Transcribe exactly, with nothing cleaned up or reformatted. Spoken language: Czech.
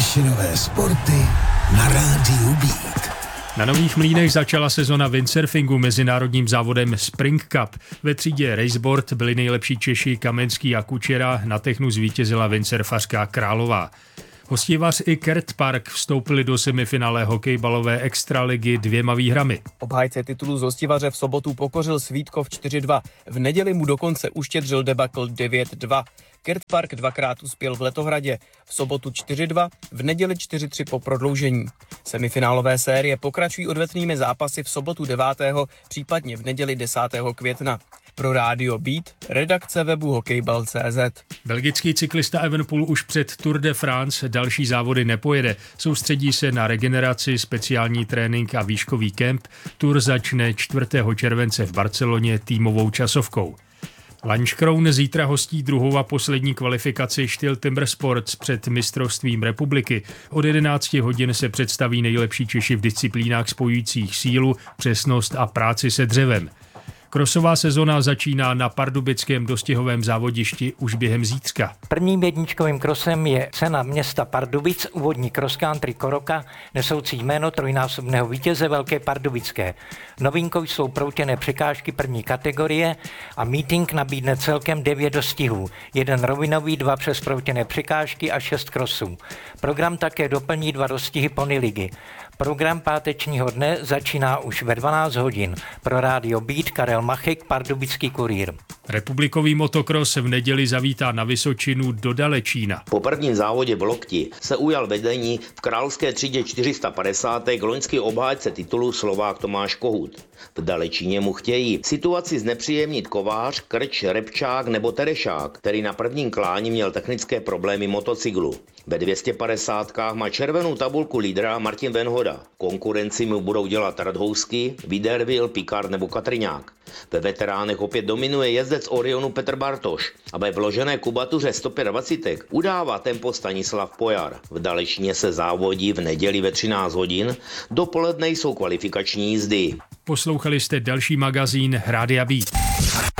Výšinové sporty na rádiu Beat. Na Nových Mlýnech začala sezona windsurfingu mezinárodním závodem Spring Cup. Ve třídě raceboard byli nejlepší Češi Kamenský a Kučera, na technu zvítězila windsurfařka Králová. Hostivař i Kert Park vstoupili do semifinále hokejbalové extraligy dvěma výhrami. Obhájce titulu z hostivaře v sobotu pokořil Svítkov čtyři dva. V neděli mu dokonce uštědřil debakl devět dva. Kert Park dvakrát uspěl v Letohradě. V sobotu čtyři dva, v neděli čtyři tři po prodloužení. Semifinálové série pokračují odvetnými zápasy v sobotu devátého, případně v neděli desátého května. Pro rádio Beat, redakce webu hokejbal tečka cé zet. Belgický cyklista Evenepoel už před Tour de France další závody nepojede. Soustředí se na regeneraci, speciální trénink a výškový kemp. Tour začne čtvrtého července v Barceloně týmovou časovkou. Lanškroun zítra hostí druhou a poslední kvalifikaci Styl Timber Sports před mistrovstvím republiky. Od jedenácti hodin se představí nejlepší Češi v disciplínách spojujících sílu, přesnost a práci se dřevem. Krosová sezona začíná na pardubickém dostihovém závodišti už během zítřka. Prvním jedničkovým krosem je cena města Pardubic, úvodní cross country Koroka, nesoucí jméno trojnásobného vítěze Velké Pardubické. Novinkou jsou proutěné překážky první kategorie a meeting nabídne celkem devět dostihů. Jeden rovinový, dva přes proutěné překážky a šest krosů. Program také doplní dva dostihy pony ligy. Program pátečního dne začíná už ve dvanáct hodin. Pro rádio Beat Karel Machek, Pardubický kurýr. Republikový motokros v neděli zavítá na Vysočinu do Dalečína. Po prvním závodě v Lokti se ujal vedení v královské třídě čtyři sta padesát loňský obhájce titulu Slovák Tomáš Kohut. V Dalečíně mu chtějí situaci znepříjemnit Kovář, Krč, Repčák nebo Terešák, který na prvním kláni měl technické problémy motocyklu. Ve dvě stě padesátkách má červenou tabulku lídra Martin Venhoda. Konkurenci mu budou dělat Radhousky, Widerville, Picard nebo Katriňák. Ve veteránech opět dominuje jezdec Orionu Petr Bartoš a ve vložené kubatuře sto dvacet pět udává tempo Stanislav Pojar. V Dalečíně se závodí v neděli ve třináct hodin, dopoledne jsou kvalifikační jízdy. Poslouchali jste další magazín Rádia Beat.